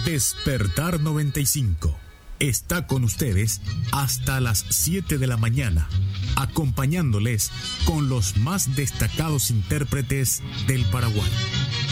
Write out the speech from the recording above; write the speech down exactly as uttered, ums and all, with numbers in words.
Despertar noventa y cinco está con ustedes hasta las siete de la mañana, acompañándoles con los más destacados intérpretes del Paraguay.